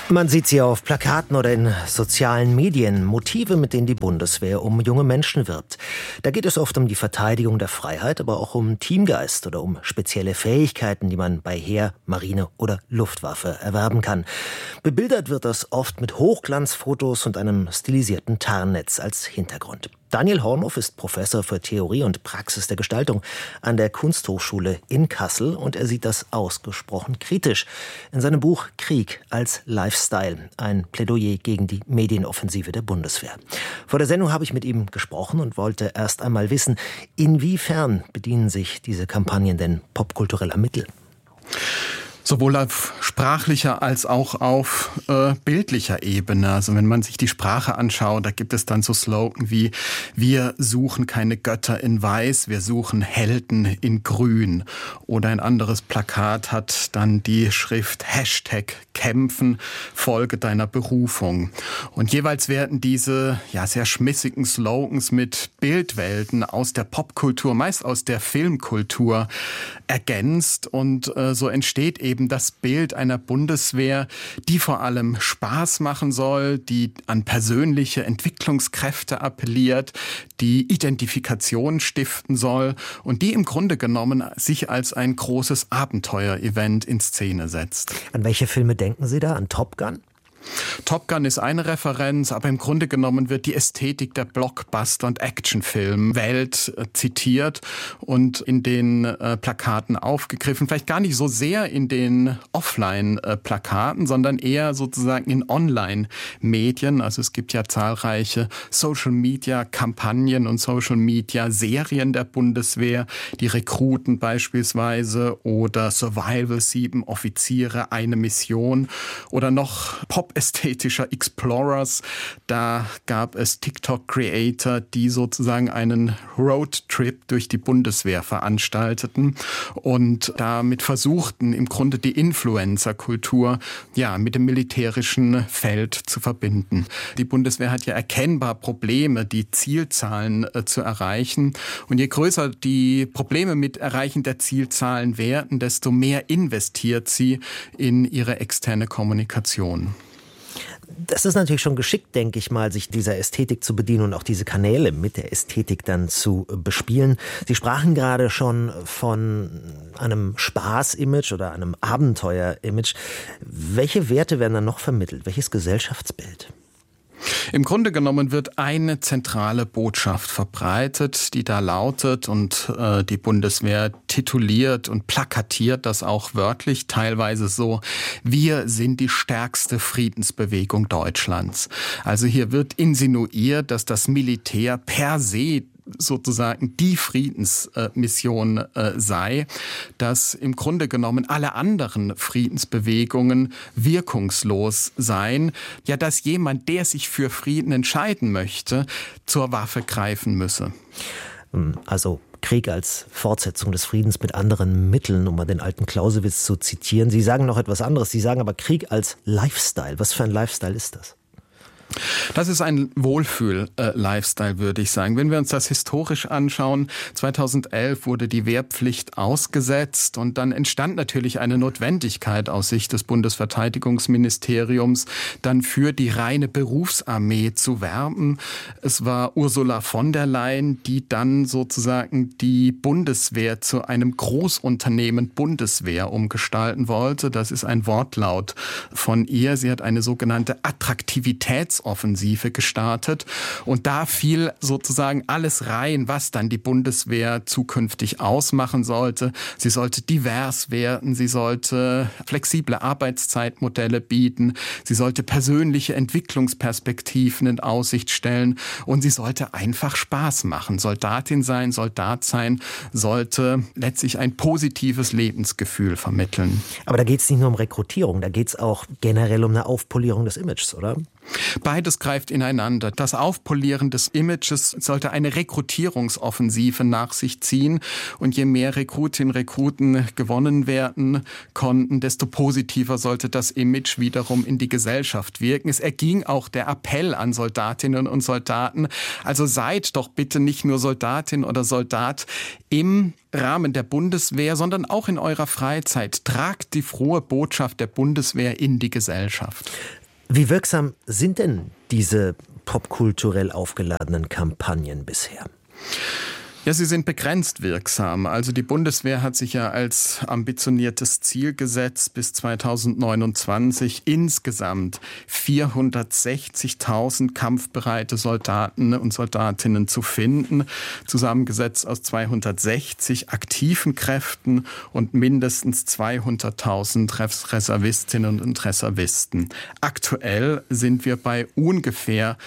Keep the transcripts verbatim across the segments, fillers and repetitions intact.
Man sieht sie auf Plakaten oder in sozialen Medien, Motive, mit denen die Bundeswehr um junge Menschen wirbt. Da geht es oft um die Verteidigung der Freiheit, aber auch um Teamgeist oder um spezielle Fähigkeiten, die man bei Heer, Marine oder Luftwaffe erwerben kann. Bebildert wird das oft mit Hochglanzfotos und einem stilisierten Tarnnetz als Hintergrund. Daniel Hornhoff ist Professor für Theorie und Praxis der Gestaltung an der Kunsthochschule in Kassel und er sieht das ausgesprochen kritisch. In seinem Buch Krieg als Lifestyle, ein Plädoyer gegen die Medienoffensive der Bundeswehr. Vor der Sendung habe ich mit ihm gesprochen und wollte erst einmal wissen, inwiefern bedienen sich diese Kampagnen denn popkultureller Mittel? Sowohl auf sprachlicher als auch auf äh, bildlicher Ebene. Also wenn man sich die Sprache anschaut, da gibt es dann so Slogan wie: Wir suchen keine Götter in Weiß, wir suchen Helden in Grün. Oder ein anderes Plakat hat dann die Schrift Hashtag Kämpfen, Folge deiner Berufung. Und jeweils werden diese ja sehr schmissigen Slogans mit Bildwelten aus der Popkultur, meist aus der Filmkultur, ergänzt. Und äh, so entsteht eben das Bild einer Bundeswehr, die vor allem Spaß machen soll, die an persönliche Entwicklungskräfte appelliert, die Identifikation stiften soll und die im Grunde genommen sich als ein großes Abenteuer-Event in Szene setzt. An welche Filme denken Sie da? An Top Gun? Top Gun ist eine Referenz, aber im Grunde genommen wird die Ästhetik der Blockbuster- und Actionfilm-Welt äh, zitiert und in den äh, Plakaten aufgegriffen. Vielleicht gar nicht so sehr in den Offline-Plakaten, äh, sondern eher sozusagen in Online-Medien. Also es gibt ja zahlreiche Social-Media-Kampagnen und Social-Media-Serien der Bundeswehr, die Rekruten beispielsweise oder Survival, sieben Offiziere, eine Mission oder noch Pop ästhetischer Explorers. Da gab es TikTok-Creator, die sozusagen einen Roadtrip durch die Bundeswehr veranstalteten und damit versuchten, im Grunde die Influencer-Kultur ja mit dem militärischen Feld zu verbinden. Die Bundeswehr hat ja erkennbar Probleme, die Zielzahlen äh, zu erreichen. Und je größer die Probleme mit Erreichen der Zielzahlen werden, desto mehr investiert sie in ihre externe Kommunikation. Das ist natürlich schon geschickt, denke ich mal, sich dieser Ästhetik zu bedienen und auch diese Kanäle mit der Ästhetik dann zu bespielen. Sie sprachen gerade schon von einem Spaß-Image oder einem Abenteuer-Image. Welche Werte werden dann noch vermittelt? Welches Gesellschaftsbild? Im Grunde genommen wird eine zentrale Botschaft verbreitet, die da lautet, und äh, die Bundeswehr tituliert und plakatiert das auch wörtlich, teilweise so: Wir sind die stärkste Friedensbewegung Deutschlands. Also hier wird insinuiert, dass das Militär per se sozusagen die Friedensmission äh, sei, dass im Grunde genommen alle anderen Friedensbewegungen wirkungslos seien, ja, dass jemand, der sich für Frieden entscheiden möchte, zur Waffe greifen müsse. Also Krieg als Fortsetzung des Friedens mit anderen Mitteln, um mal den alten Clausewitz zu zitieren. Sie sagen noch etwas anderes, Sie sagen aber Krieg als Lifestyle. Was für ein Lifestyle ist das? Das ist ein Wohlfühl-Lifestyle, würde ich sagen. Wenn wir uns das historisch anschauen, zweitausendelf wurde die Wehrpflicht ausgesetzt und dann entstand natürlich eine Notwendigkeit aus Sicht des Bundesverteidigungsministeriums, dann für die reine Berufsarmee zu werben. Es war Ursula von der Leyen, die dann sozusagen die Bundeswehr zu einem Großunternehmen Bundeswehr umgestalten wollte. Das ist ein Wortlaut von ihr. Sie hat eine sogenannte Attraktivitäts Offensive gestartet und da fiel sozusagen alles rein, was dann die Bundeswehr zukünftig ausmachen sollte. Sie sollte divers werden, sie sollte flexible Arbeitszeitmodelle bieten, sie sollte persönliche Entwicklungsperspektiven in Aussicht stellen und sie sollte einfach Spaß machen. Soldatin sein, Soldat sein, sollte letztlich ein positives Lebensgefühl vermitteln. Aber da geht es nicht nur um Rekrutierung, da geht es auch generell um eine Aufpolierung des Images, oder? Beides greift ineinander. Das Aufpolieren des Images sollte eine Rekrutierungsoffensive nach sich ziehen. Und je mehr Rekrutinnen und Rekruten gewonnen werden konnten, desto positiver sollte das Image wiederum in die Gesellschaft wirken. Es erging auch der Appell an Soldatinnen und Soldaten, also seid doch bitte nicht nur Soldatin oder Soldat im Rahmen der Bundeswehr, sondern auch in eurer Freizeit. Tragt die frohe Botschaft der Bundeswehr in die Gesellschaft. Wie wirksam sind denn diese popkulturell aufgeladenen Kampagnen bisher? Ja, sie sind begrenzt wirksam. Also die Bundeswehr hat sich ja als ambitioniertes Ziel gesetzt, bis zweitausendneunundzwanzig insgesamt vierhundertsechzigtausend kampfbereite Soldaten und Soldatinnen zu finden, zusammengesetzt aus zweihundertsechzig aktiven Kräften und mindestens zweihunderttausend Reservistinnen und Reservisten. Aktuell sind wir bei ungefähr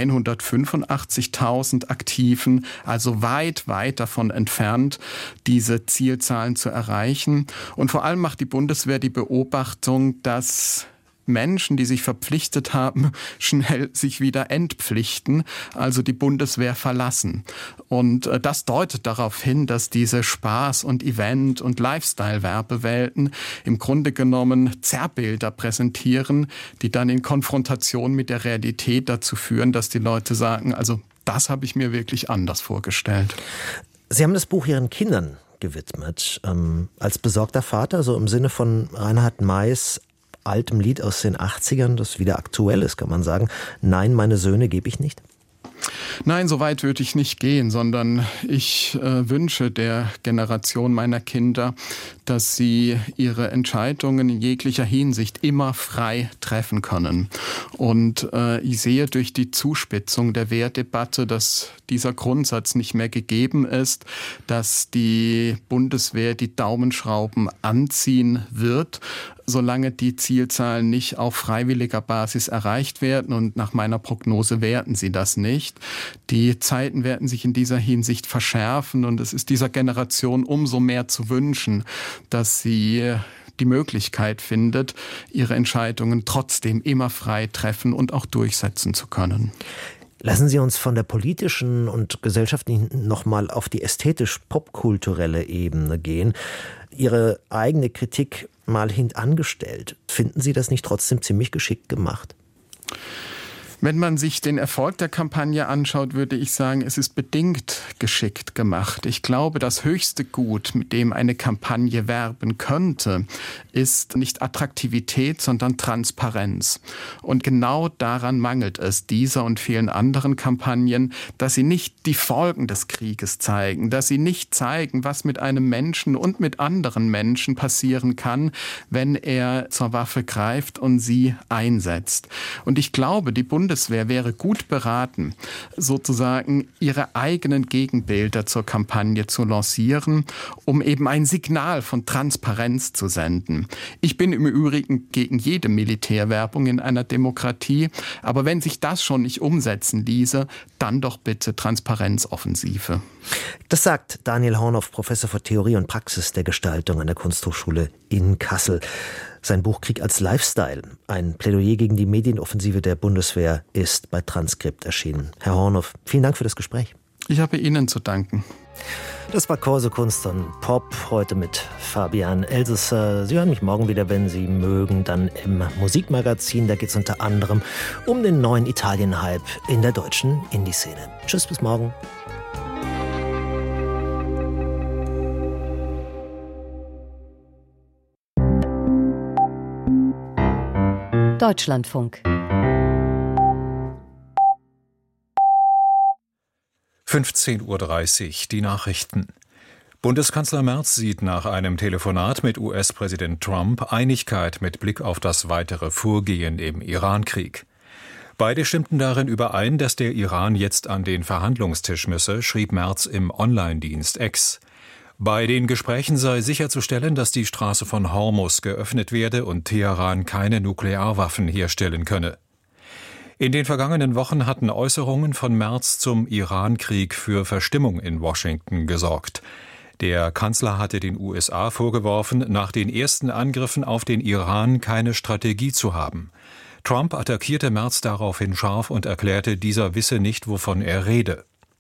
hundertfünfundachtzigtausend Aktiven, also weit, weit davon entfernt, diese Zielzahlen zu erreichen. Und vor allem macht die Bundeswehr die Beobachtung, dass Menschen, die sich verpflichtet haben, schnell sich wieder entpflichten, also die Bundeswehr verlassen. Und das deutet darauf hin, dass diese Spaß- und Event- und Lifestyle-Werbewelten im Grunde genommen Zerrbilder präsentieren, die dann in Konfrontation mit der Realität dazu führen, dass die Leute sagen, also das habe ich mir wirklich anders vorgestellt. Sie haben das Buch Ihren Kindern gewidmet. Ähm, als besorgter Vater, so im Sinne von Reinhard Mays altem Lied aus den achtzigern, das wieder aktuell ist, kann man sagen. Nein, meine Söhne gebe ich nicht. Nein, so weit würde ich nicht gehen, sondern ich äh, wünsche der Generation meiner Kinder, dass sie ihre Entscheidungen in jeglicher Hinsicht immer frei treffen können. Und äh, ich sehe durch die Zuspitzung der Wehrdebatte, dass dieser Grundsatz nicht mehr gegeben ist, dass die Bundeswehr die Daumenschrauben anziehen wird, solange die Zielzahlen nicht auf freiwilliger Basis erreicht werden. Und nach meiner Prognose werden sie das nicht. Die Zeiten werden sich in dieser Hinsicht verschärfen. Und es ist dieser Generation umso mehr zu wünschen, dass sie die Möglichkeit findet, ihre Entscheidungen trotzdem immer frei treffen und auch durchsetzen zu können. Lassen Sie uns von der politischen und gesellschaftlichen nochmal auf die ästhetisch-popkulturelle Ebene gehen. Ihre eigene Kritik mal hintangestellt. Finden Sie das nicht trotzdem ziemlich geschickt gemacht? Wenn man sich den Erfolg der Kampagne anschaut, würde ich sagen, es ist bedingt geschickt gemacht. Ich glaube, das höchste Gut, mit dem eine Kampagne werben könnte, ist nicht Attraktivität, sondern Transparenz. Und genau daran mangelt es dieser und vielen anderen Kampagnen, dass sie nicht die Folgen des Krieges zeigen, dass sie nicht zeigen, was mit einem Menschen und mit anderen Menschen passieren kann, wenn er zur Waffe greift und sie einsetzt. Und ich glaube, die Bundeswehr Bundeswehr wäre gut beraten, sozusagen ihre eigenen Gegenbilder zur Kampagne zu lancieren, um eben ein Signal von Transparenz zu senden. Ich bin im Übrigen gegen jede Militärwerbung in einer Demokratie, aber wenn sich das schon nicht umsetzen ließe, dann doch bitte Transparenzoffensive. Das sagt Daniel Hornoff, Professor für Theorie und Praxis der Gestaltung an der Kunsthochschule in Kassel. Sein Buch Krieg als Lifestyle, ein Plädoyer gegen die Medienoffensive der Bundeswehr, ist bei Transkript erschienen. Herr Hornoff, vielen Dank für das Gespräch. Ich habe Ihnen zu danken. Das war Corso Kunst und Pop, heute mit Fabian Elsesser. Sie hören mich morgen wieder, wenn Sie mögen, dann im Musikmagazin. Da geht es unter anderem um den neuen Italien-Hype in der deutschen Indie-Szene. Tschüss, bis morgen. Deutschlandfunk. fünfzehn Uhr dreißig, die Nachrichten. Bundeskanzler Merz sieht nach einem Telefonat mit U S-Präsident Trump Einigkeit mit Blick auf das weitere Vorgehen im Iran-Krieg. Beide stimmten darin überein, dass der Iran jetzt an den Verhandlungstisch müsse, schrieb Merz im Online-Dienst X. Bei den Gesprächen sei sicherzustellen, dass die Straße von Hormuz geöffnet werde und Teheran keine Nuklearwaffen herstellen könne. In den vergangenen Wochen hatten Äußerungen von Merz zum Iran-Krieg für Verstimmung in Washington gesorgt. Der Kanzler hatte den U S A vorgeworfen, nach den ersten Angriffen auf den Iran keine Strategie zu haben. Trump attackierte Merz daraufhin scharf und erklärte, dieser wisse nicht, wovon er rede.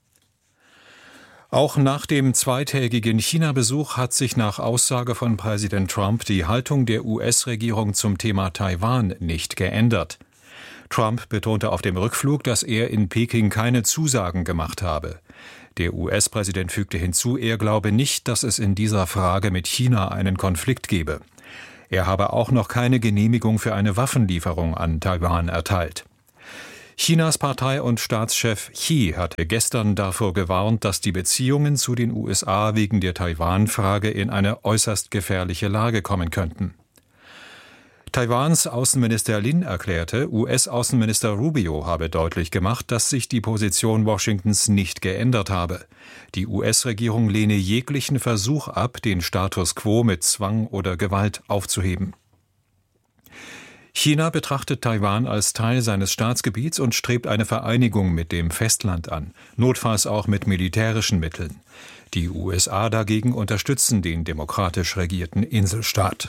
Auch nach dem zweitägigen China-Besuch hat sich nach Aussage von Präsident Trump die Haltung der U S-Regierung zum Thema Taiwan nicht geändert. Trump betonte auf dem Rückflug, dass er in Peking keine Zusagen gemacht habe. Der U S-Präsident fügte hinzu, er glaube nicht, dass es in dieser Frage mit China einen Konflikt gebe. Er habe auch noch keine Genehmigung für eine Waffenlieferung an Taiwan erteilt. Chinas Partei- und Staatschef Xi hatte gestern davor gewarnt, dass die Beziehungen zu den U S A wegen der Taiwan-Frage in eine äußerst gefährliche Lage kommen könnten. Taiwans Außenminister Lin erklärte, U S-Außenminister Rubio habe deutlich gemacht, dass sich die Position Washingtons nicht geändert habe. Die U S-Regierung lehne jeglichen Versuch ab, den Status quo mit Zwang oder Gewalt aufzuheben. China betrachtet Taiwan als Teil seines Staatsgebiets und strebt eine Vereinigung mit dem Festland an, notfalls auch mit militärischen Mitteln. Die U S A dagegen unterstützen den demokratisch regierten Inselstaat.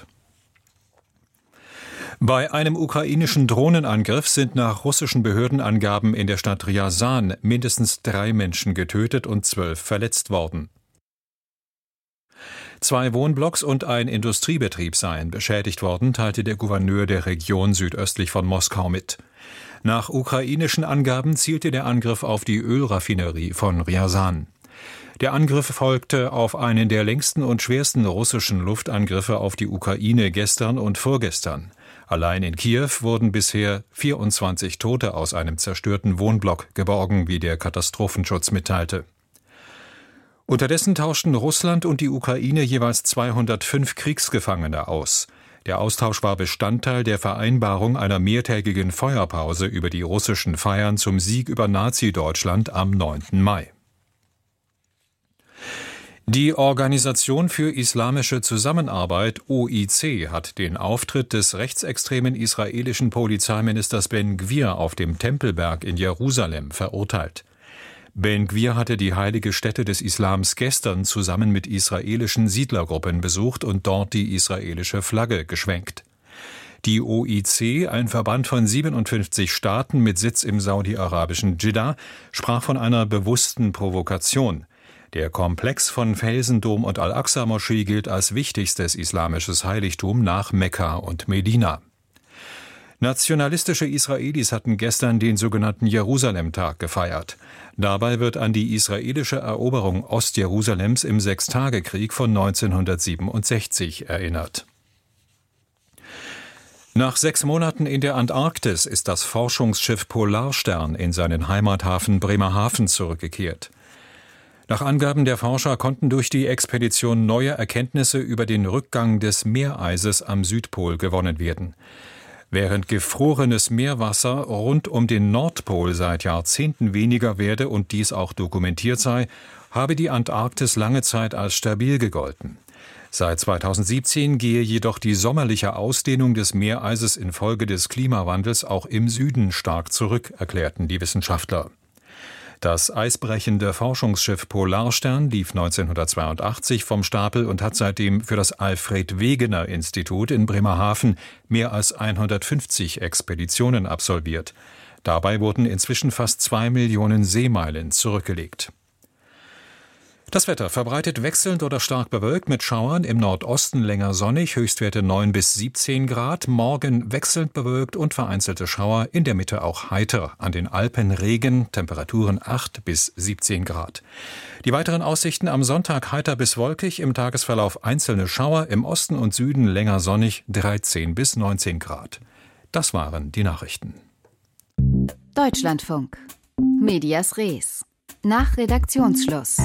Bei einem ukrainischen Drohnenangriff sind nach russischen Behördenangaben in der Stadt Rjasan mindestens drei Menschen getötet und zwölf verletzt worden. Zwei Wohnblocks und ein Industriebetrieb seien beschädigt worden, teilte der Gouverneur der Region südöstlich von Moskau mit. Nach ukrainischen Angaben zielte der Angriff auf die Ölraffinerie von Rjasan. Der Angriff folgte auf einen der längsten und schwersten russischen Luftangriffe auf die Ukraine gestern und vorgestern. Allein in Kiew wurden bisher vierundzwanzig Tote aus einem zerstörten Wohnblock geborgen, wie der Katastrophenschutz mitteilte. Unterdessen tauschten Russland und die Ukraine jeweils zweihundertfünf Kriegsgefangene aus. Der Austausch war Bestandteil der Vereinbarung einer mehrtägigen Feuerpause über die russischen Feiern zum Sieg über Nazi-Deutschland am neunten Mai. Die Organisation für Islamische Zusammenarbeit O I C hat den Auftritt des rechtsextremen israelischen Polizeiministers Ben Gvir auf dem Tempelberg in Jerusalem verurteilt. Ben Gvir hatte die heilige Stätte des Islams gestern zusammen mit israelischen Siedlergruppen besucht und dort die israelische Flagge geschwenkt. Die O I C, ein Verband von siebenundfünfzig Staaten mit Sitz im saudi-arabischen Dschidda, sprach von einer bewussten Provokation. Der Komplex von Felsendom und Al-Aqsa-Moschee gilt als wichtigstes islamisches Heiligtum nach Mekka und Medina. Nationalistische Israelis hatten gestern den sogenannten Jerusalem-Tag gefeiert. Dabei wird an die israelische Eroberung Ostjerusalems im Sechstagekrieg von neunzehnhundertsiebenundsechzig erinnert. Nach sechs Monaten in der Antarktis ist das Forschungsschiff Polarstern in seinen Heimathafen Bremerhaven zurückgekehrt. Nach Angaben der Forscher konnten durch die Expedition neue Erkenntnisse über den Rückgang des Meereises am Südpol gewonnen werden. Während gefrorenes Meerwasser rund um den Nordpol seit Jahrzehnten weniger werde und dies auch dokumentiert sei, habe die Antarktis lange Zeit als stabil gegolten. Seit zweitausendsiebzehn gehe jedoch die sommerliche Ausdehnung des Meereises infolge des Klimawandels auch im Süden stark zurück, erklärten die Wissenschaftler. Das eisbrechende Forschungsschiff Polarstern lief neunzehnhundertzweiundachtzig vom Stapel und hat seitdem für das Alfred-Wegener-Institut in Bremerhaven mehr als hundertfünfzig Expeditionen absolviert. Dabei wurden inzwischen fast zwei Millionen Seemeilen zurückgelegt. Das Wetter verbreitet wechselnd oder stark bewölkt mit Schauern, im Nordosten länger sonnig, Höchstwerte neun bis siebzehn Grad, morgen wechselnd bewölkt und vereinzelte Schauer, in der Mitte auch heiter, an den Alpen Regen, Temperaturen acht bis siebzehn Grad. Die weiteren Aussichten am Sonntag heiter bis wolkig, im Tagesverlauf einzelne Schauer, im Osten und Süden länger sonnig, dreizehn bis neunzehn Grad. Das waren die Nachrichten. Deutschlandfunk. Medias Res. Nach Redaktionsschluss.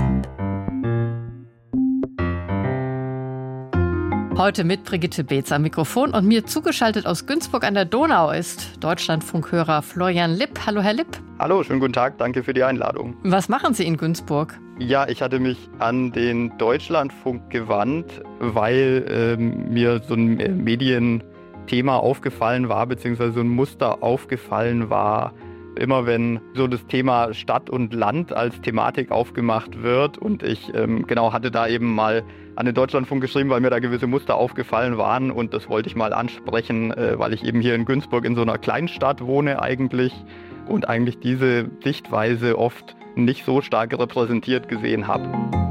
Heute mit Brigitte Beetz am Mikrofon und mir zugeschaltet aus Günzburg an der Donau ist Deutschlandfunkhörer Florian Lipp. Hallo, Herr Lipp. Hallo, schönen guten Tag, danke für die Einladung. Was machen Sie in Günzburg? Ja, ich hatte mich an den Deutschlandfunk gewandt, weil äh, mir so ein Medienthema aufgefallen war, beziehungsweise so ein Muster aufgefallen war, immer wenn so das Thema Stadt und Land als Thematik aufgemacht wird und ich ähm, genau hatte da eben mal an den Deutschlandfunk geschrieben, weil mir da gewisse Muster aufgefallen waren und das wollte ich mal ansprechen, äh, weil ich eben hier in Günzburg in so einer Kleinstadt wohne eigentlich und eigentlich diese Sichtweise oft nicht so stark repräsentiert gesehen habe.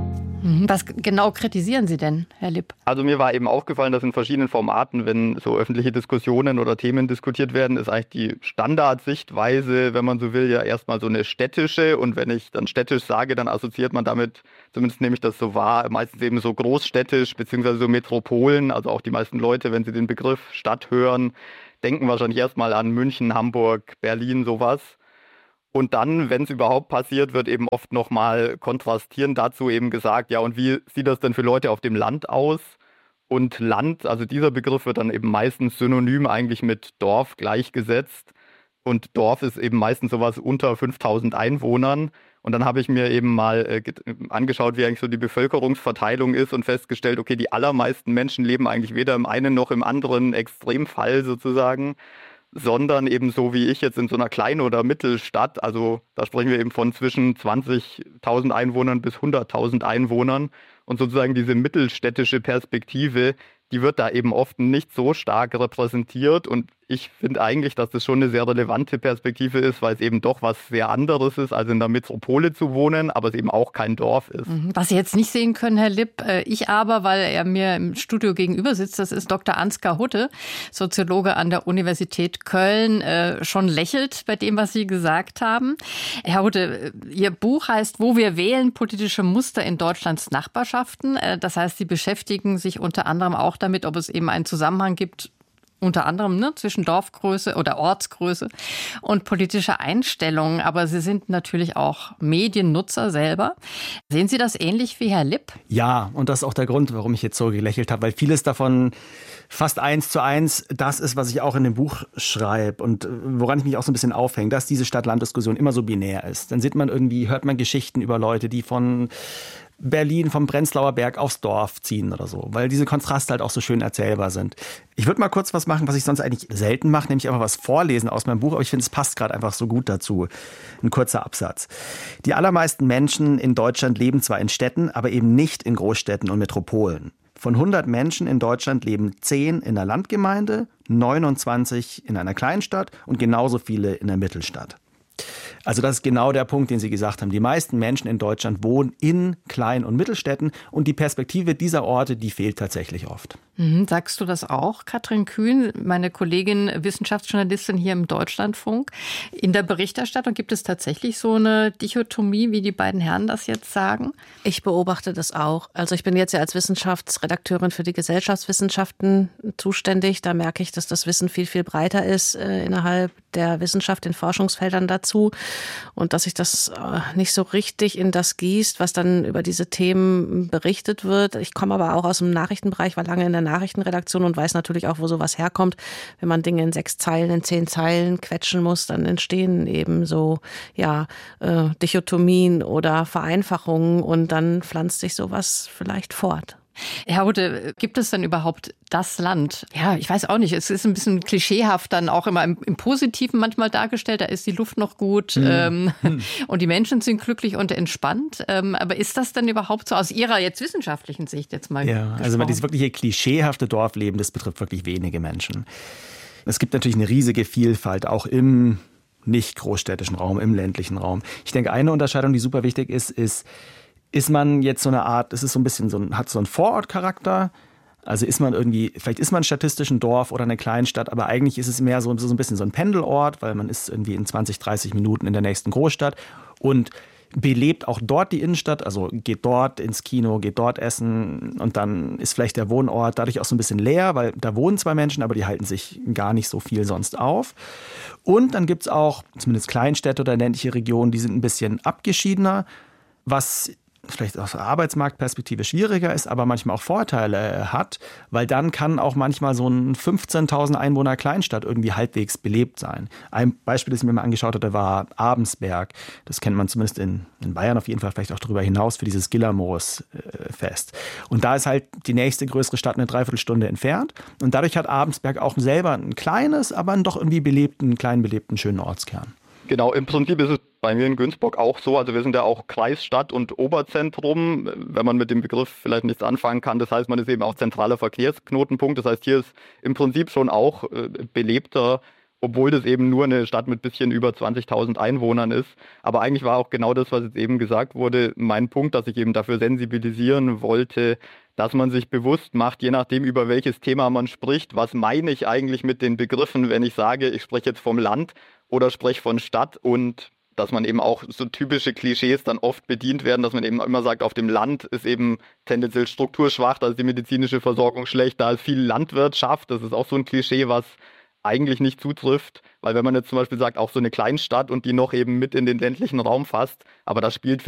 Was genau kritisieren Sie denn, Herr Lipp? Also mir war eben aufgefallen, dass in verschiedenen Formaten, wenn so öffentliche Diskussionen oder Themen diskutiert werden, ist eigentlich die Standardsichtweise, wenn man so will, ja erstmal so eine städtische. Und wenn ich dann städtisch sage, dann assoziiert man damit, zumindest nehme ich das so wahr, meistens eben so großstädtisch beziehungsweise so Metropolen. Also auch die meisten Leute, wenn sie den Begriff Stadt hören, denken wahrscheinlich erstmal an München, Hamburg, Berlin, sowas. Und dann, wenn es überhaupt passiert, wird eben oft nochmal kontrastierend dazu eben gesagt, ja, und wie sieht das denn für Leute auf dem Land aus? Und Land, also dieser Begriff wird dann eben meistens synonym eigentlich mit Dorf gleichgesetzt. Und Dorf ist eben meistens sowas unter fünftausend Einwohnern. Und dann habe ich mir eben mal äh, angeschaut, wie eigentlich so die Bevölkerungsverteilung ist und festgestellt, okay, die allermeisten Menschen leben eigentlich weder im einen noch im anderen Extremfall sozusagen, sondern eben so wie ich jetzt in so einer Klein- oder Mittelstadt, also da sprechen wir eben von zwischen zwanzigtausend Einwohnern bis hunderttausend Einwohnern und sozusagen diese mittelstädtische Perspektive, die wird da eben oft nicht so stark repräsentiert und ich finde eigentlich, dass das schon eine sehr relevante Perspektive ist, weil es eben doch was sehr anderes ist, als in der Metropole zu wohnen, aber es eben auch kein Dorf ist. Was Sie jetzt nicht sehen können, Herr Lipp, ich aber, weil er mir im Studio gegenüber sitzt, das ist Doktor Ansgar Hutte, Soziologe an der Universität Köln, schon lächelt bei dem, was Sie gesagt haben. Herr Hutte, Ihr Buch heißt Wo wir wählen, politische Muster in Deutschlands Nachbarschaften. Das heißt, Sie beschäftigen sich unter anderem auch damit, ob es eben einen Zusammenhang gibt, unter anderem ne, zwischen Dorfgröße oder Ortsgröße und politischer Einstellungen. Aber Sie sind natürlich auch Mediennutzer selber. Sehen Sie das ähnlich wie Herr Lipp? Ja, und das ist auch der Grund, warum ich jetzt so gelächelt habe, weil vieles davon fast eins zu eins das ist, was ich auch in dem Buch schreibe und woran ich mich auch so ein bisschen aufhänge, dass diese Stadt-Land-Diskussion immer so binär ist. Dann sieht man irgendwie, hört man Geschichten über Leute, die von Berlin vom Prenzlauer Berg aufs Dorf ziehen oder so, weil diese Kontraste halt auch so schön erzählbar sind. Ich würde mal kurz was machen, was ich sonst eigentlich selten mache, nämlich einfach was vorlesen aus meinem Buch, aber ich finde, es passt gerade einfach so gut dazu. Ein kurzer Absatz. Die allermeisten Menschen in Deutschland leben zwar in Städten, aber eben nicht in Großstädten und Metropolen. Von hundert Menschen in Deutschland leben zehn in der Landgemeinde, neunundzwanzig in einer Kleinstadt und genauso viele in der Mittelstadt. Also das ist genau der Punkt, den Sie gesagt haben. Die meisten Menschen in Deutschland wohnen in Klein- und Mittelstädten und die Perspektive dieser Orte, die fehlt tatsächlich oft. Mhm, sagst du das auch, Katrin Kühn, meine Kollegin, Wissenschaftsjournalistin hier im Deutschlandfunk? In der Berichterstattung gibt es tatsächlich so eine Dichotomie, wie die beiden Herren das jetzt sagen? Ich beobachte das auch. Also ich bin jetzt ja als Wissenschaftsredakteurin für die Gesellschaftswissenschaften zuständig. Da merke ich, dass das Wissen viel, viel breiter ist äh, innerhalb der Wissenschaft, in Forschungsfeldern dazu. Und dass sich das äh, nicht so richtig in das gießt, was dann über diese Themen berichtet wird. Ich komme aber auch aus dem Nachrichtenbereich, war lange in der Nachrichtenredaktion und weiß natürlich auch, wo sowas herkommt. Wenn man Dinge in sechs Zeilen, in zehn Zeilen quetschen muss, dann entstehen eben so ja äh, Dichotomien oder Vereinfachungen und dann pflanzt sich sowas vielleicht fort. Herr Hutte, gibt es denn überhaupt das Land? Ja, ich weiß auch nicht. Es ist ein bisschen klischeehaft dann auch immer im, im Positiven manchmal dargestellt. Da ist die Luft noch gut mhm. ähm, mhm. und die Menschen sind glücklich und entspannt. Ähm, aber ist das denn überhaupt so aus Ihrer jetzt wissenschaftlichen Sicht jetzt mal Ja, gesprochen? Also dieses wirkliche klischeehafte Dorfleben, das betrifft wirklich wenige Menschen. Es gibt natürlich eine riesige Vielfalt, auch im nicht großstädtischen Raum, im ländlichen Raum. Ich denke, eine Unterscheidung, die super wichtig ist, ist, ist man jetzt so eine Art, es ist so ein bisschen so ein, hat so einen Vorortcharakter. Also ist man irgendwie, vielleicht ist man statistisch ein Dorf oder eine Kleinstadt, aber eigentlich ist es mehr so, so ein bisschen so ein Pendelort, weil man ist irgendwie in zwanzig, dreißig Minuten in der nächsten Großstadt und belebt auch dort die Innenstadt, also geht dort ins Kino, geht dort essen und dann ist vielleicht der Wohnort dadurch auch so ein bisschen leer, weil da wohnen zwei Menschen, aber die halten sich gar nicht so viel sonst auf. Und dann gibt es auch zumindest Kleinstädte oder ländliche Regionen, die sind ein bisschen abgeschiedener, was vielleicht aus der Arbeitsmarktperspektive schwieriger ist, aber manchmal auch Vorteile hat, weil dann kann auch manchmal so ein fünfzehntausend Einwohner Kleinstadt irgendwie halbwegs belebt sein. Ein Beispiel, das ich mir mal angeschaut hatte, war Abensberg. Das kennt man zumindest in, in Bayern auf jeden Fall, vielleicht auch darüber hinaus für dieses Gillermoos-Fest. Und da ist halt die nächste größere Stadt eine Dreiviertelstunde entfernt und dadurch hat Abensberg auch selber ein kleines, aber einen doch irgendwie belebten, kleinen belebten, schönen Ortskern. Genau, im Prinzip ist es bei mir in Günzburg auch so. Also wir sind ja auch Kreisstadt und Oberzentrum, wenn man mit dem Begriff vielleicht nichts anfangen kann. Das heißt, man ist eben auch zentraler Verkehrsknotenpunkt. Das heißt, hier ist im Prinzip schon auch belebter, obwohl das eben nur eine Stadt mit bisschen über zwanzigtausend Einwohnern ist. Aber eigentlich war auch genau das, was jetzt eben gesagt wurde, mein Punkt, dass ich eben dafür sensibilisieren wollte, dass man sich bewusst macht, je nachdem, über welches Thema man spricht, was meine ich eigentlich mit den Begriffen, wenn ich sage, ich spreche jetzt vom Land oder spreche von Stadt, und dass man eben auch so typische Klischees dann oft bedient werden, dass man eben immer sagt, auf dem Land ist eben tendenziell strukturschwach, da ist die medizinische Versorgung schlecht, da ist viel Landwirtschaft, das ist auch so ein Klischee, was eigentlich nicht zutrifft, weil wenn man jetzt zum Beispiel sagt, auch so eine Kleinstadt und die noch eben mit in den ländlichen Raum fasst, aber da spielt